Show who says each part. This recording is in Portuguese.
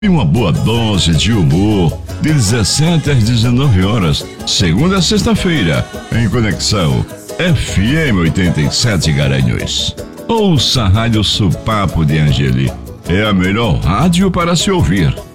Speaker 1: E uma boa dose de humor, de 17 às 19 horas, segunda a sexta-feira, em Conexão FM 87 Garanhuns. Ouça a Rádio Supapo de Angeli. É a melhor rádio para se ouvir.